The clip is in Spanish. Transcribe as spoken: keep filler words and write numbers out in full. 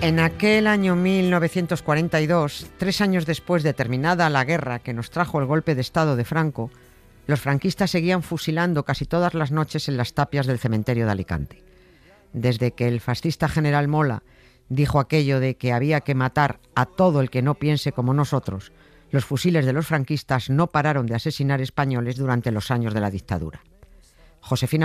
En aquel año mil novecientos cuarenta y dos, tres años después de terminada la guerra que nos trajo el golpe de Estado de Franco, los franquistas seguían fusilando casi todas las noches en las tapias del cementerio de Alicante. Desde que el fascista general Mola dijo aquello de que había que matar a todo el que no piense como nosotros, los fusiles de los franquistas no pararon de asesinar españoles durante los años de la dictadura. Josefina